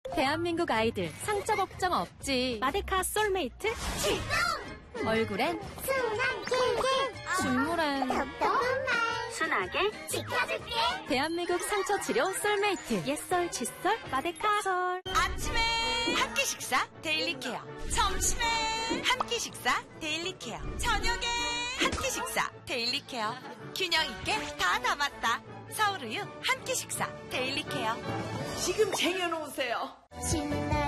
대한민국 아이들 상처 걱정 없지. 마데카 솔메이트 출동! 얼굴엔 순한 길게 중물엔 답답한 말 순하게 지켜줄게. 대한민국 상처 치료 솔메이트 옛솔 칫솔 마데카 솔. 아침에 한 끼 식사 데일리 케어, 점심에 한 끼 식사 데일리 케어, 저녁에 한 끼 식사 데일리 케어. 균형 있게 다 담았다. 서울우유 한 끼 식사 데일리 케어. 지금 쟁여놓으세요. 신나